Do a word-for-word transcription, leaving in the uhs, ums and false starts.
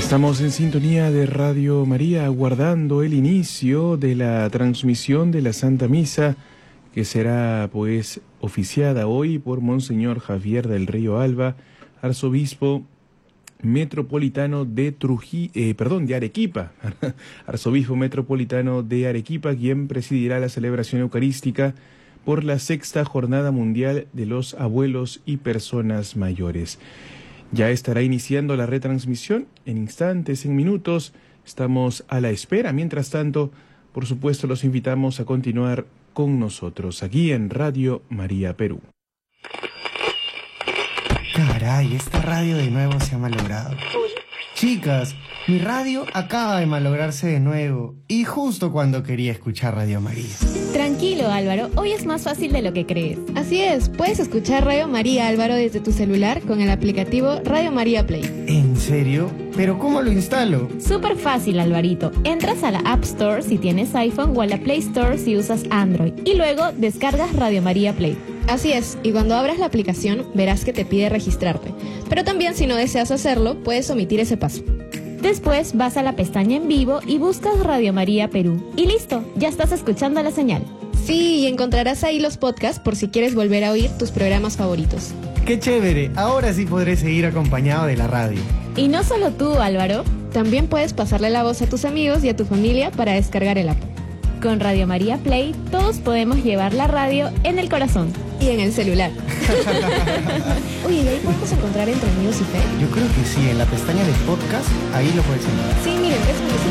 Estamos en sintonía de Radio María, aguardando el inicio de la transmisión de la Santa Misa, que será pues oficiada hoy por Monseñor Javier del Río Alba, arzobispo metropolitano de Trujillo, eh, perdón, de Arequipa, arzobispo metropolitano de Arequipa, quien presidirá la celebración eucarística por la sexta Jornada Mundial de los Abuelos y Personas Mayores. Ya estará iniciando la retransmisión en instantes, en minutos. Estamos a la espera. Mientras tanto, por supuesto, los invitamos a continuar con nosotros aquí en Radio María Perú. Caray, esta radio de nuevo se ha malogrado. Chicas, mi radio acaba de malograrse de nuevo y justo cuando quería escuchar Radio María. Tranquilo, Álvaro, hoy es más fácil de lo que crees. Así es, puedes escuchar Radio María, Álvaro, desde tu celular con el aplicativo Radio María Play. ¿En serio? ¿Pero cómo lo instalo? Súper fácil, Alvarito. Entras a la App Store si tienes iPhone o a la Play Store si usas Android y luego descargas Radio María Play. Así es, y cuando abras la aplicación verás que te pide registrarte. Pero también si no deseas hacerlo, puedes omitir ese paso. Después vas a la pestaña en vivo y buscas Radio María Perú. Y listo, ya estás escuchando la señal. Sí, y encontrarás ahí los podcasts por si quieres volver a oír tus programas favoritos. ¡Qué chévere! Ahora sí podré seguir acompañado de la radio. Y no solo tú, Álvaro. También puedes pasarle la voz a tus amigos y a tu familia para descargar el app. Con Radio María Play, todos podemos llevar la radio en el corazón. Y en el celular. Oye, ¿y ahí podemos encontrar Entre Amigos y Fe? Yo creo que sí, en la pestaña de podcast, ahí lo puedes encontrar. Sí, miren, es